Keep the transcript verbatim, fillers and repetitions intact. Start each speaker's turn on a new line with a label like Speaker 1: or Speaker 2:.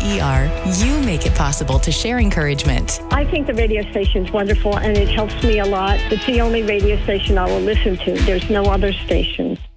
Speaker 1: E R, you make it possible to share encouragement.
Speaker 2: I think the radio station is wonderful, and it helps me a lot. It's the only radio station I will listen to. There's no other station.